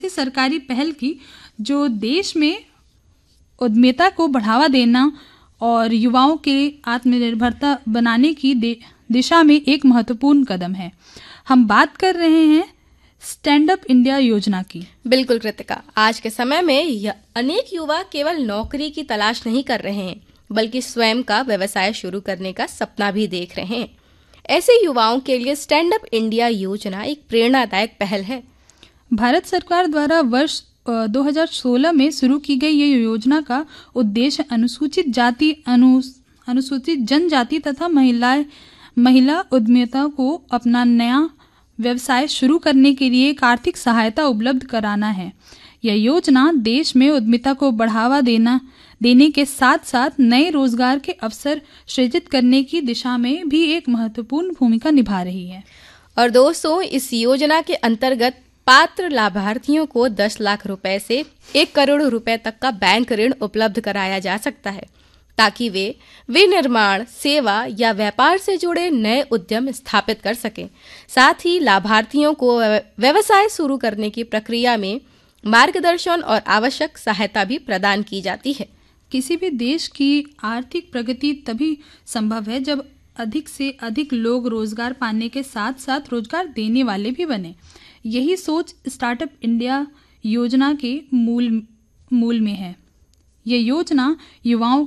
सरकारी पहल की जो देश में उद्यमिता को बढ़ावा देना और युवाओं के आत्मनिर्भरता बनाने की दिशा में एक महत्वपूर्ण कदम है। हम बात कर रहे हैं स्टैंड अप इंडिया योजना की। बिल्कुल कृतिका, आज के समय में अनेक युवा केवल नौकरी की तलाश नहीं कर रहे हैं, बल्कि स्वयं का व्यवसाय शुरू करने का सपना भी देख रहे हैं। ऐसे युवाओं के लिए स्टैंड अप इंडिया योजना एक प्रेरणादायक पहल है। भारत सरकार द्वारा वर्ष 2016 में शुरू की गई ये योजना का उद्देश्य अनुसूचित जाति, अनुसूचित जनजाति तथा महिला उद्यमिता को अपना नया व्यवसाय शुरू करने के लिए एक आर्थिक सहायता उपलब्ध कराना है। यह योजना देश में उद्यमिता को बढ़ावा देने के साथ साथ नए रोजगार के अवसर सृजित करने की दिशा में भी एक महत्वपूर्ण भूमिका निभा रही है। और दोस्तों, इस योजना के अंतर्गत पात्र लाभार्थियों को 10 लाख रुपए से 1 करोड़ रुपए तक का बैंक ऋण उपलब्ध कराया जा सकता है, ताकि वे विनिर्माण, सेवा या व्यापार से जुड़े नए उद्यम स्थापित कर सकें। साथ ही लाभार्थियों को व्यवसाय शुरू करने की प्रक्रिया में मार्गदर्शन और आवश्यक सहायता भी प्रदान की जाती है। किसी भी देश की आर्थिक प्रगति तभी संभव है जब अधिक से अधिक लोग रोजगार पाने के साथ साथ रोजगार देने वाले भी बने। यही सोच स्टार्टअप इंडिया योजना के मूल में है। यह योजना युवाओं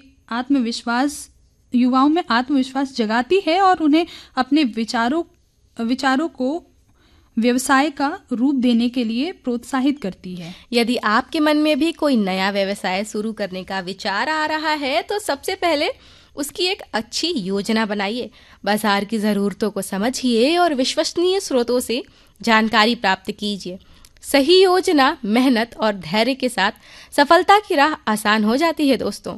में आत्मविश्वास जगाती है और उन्हें अपने विचारों को व्यवसाय का रूप देने के लिए प्रोत्साहित करती है। यदि आपके मन में भी कोई नया व्यवसाय शुरू करने का विचार आ रहा है, तो सबसे पहले उसकी एक अच्छी योजना बनाइए। बाजार की जरूरतों को समझिए और विश्वसनीय स्रोतों से जानकारी प्राप्त कीजिए। सही योजना, मेहनत और धैर्य के साथ सफलता की राह आसान हो जाती है। दोस्तों,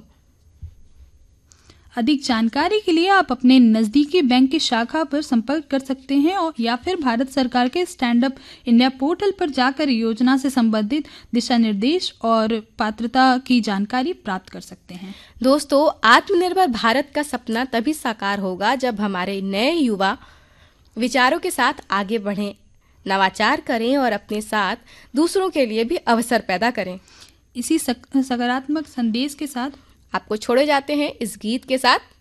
अधिक जानकारी के लिए आप अपने नजदीकी बैंक की शाखा पर संपर्क कर सकते हैं या फिर भारत सरकार के स्टैंड अप इंडिया पोर्टल पर जाकर योजना से संबंधित दिशा निर्देश और पात्रता की जानकारी प्राप्त कर सकते हैं। दोस्तों, आत्मनिर्भर भारत का सपना तभी साकार होगा जब हमारे नए युवा विचारों के साथ आगे बढ़ें, नवाचार करें और अपने साथ दूसरों के लिए भी अवसर पैदा करें। इसी सकारात्मक संदेश के साथ आपको छोड़े जाते हैं इस गीत के साथ।